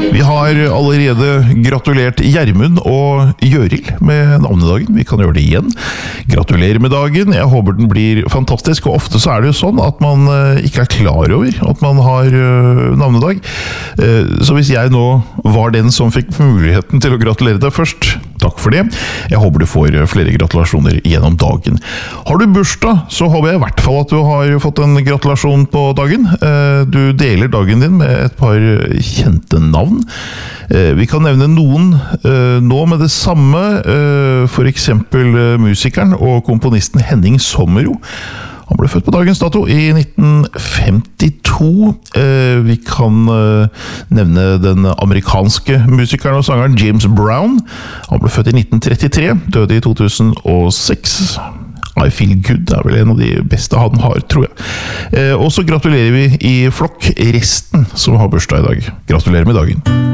Vi har allerede gratulert Gjermund og Jøril med navnedagen. Vi kan gjøre det igjen. Gratulerer med dagen. Jeg håper den blir fantastisk, og ofte så er det jo sånn at man ikke er klar over at man har navnedag. Så hvis jeg nå var den som fikk muligheten til å gratulere deg først, takk for det. Jeg håper du får flere gratulasjoner gjennom dagen. Har du bursdag, så håper jeg i hvert fall at du har fått en gratulasjon på dagen. Du deler dagen din med et par kjente navn. Vi kan nevne noen nå med det samme, for eksempel musikeren og komponisten Henning Sommero. Han ble født på dagens dato i 1952. Vi kan nevne den amerikanske musikeren og sangeren James Brown. Han ble født i 1933, døde i 2006. I Feel Good er vel en av de beste han har, tror jeg. Og så gratulerer vi i flokk resten som har bursdag i dag. Gratulerer med dagen.